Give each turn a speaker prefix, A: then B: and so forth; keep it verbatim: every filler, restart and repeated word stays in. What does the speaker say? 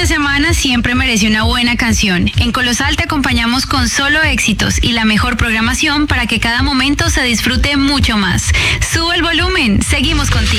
A: de semana siempre merece una buena canción. En Colosal te acompañamos con solo éxitos y la mejor programación para que cada momento se disfrute mucho más. Sube el volumen, seguimos contigo.